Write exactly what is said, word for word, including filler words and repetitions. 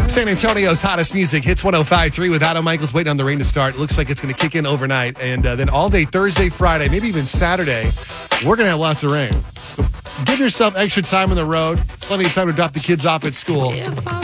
San Antonio's hottest music, Hits one oh five point three with Adam Michaels waiting on the rain to start. It looks like it's going to kick in overnight. And uh, then all day Thursday, Friday, maybe even Saturday, we're going to have lots of rain. So give yourself extra time on the road. Plenty of time to drop the kids off at school.